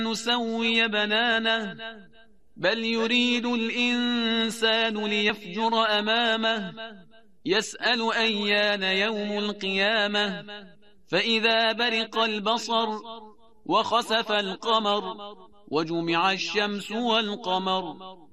نسوي بنانه بل يريد الإنسان ليفجر أمامه يسأل أيان يوم القيامة فإذا برق البصر وخسف القمر وجمع الشمس والقمر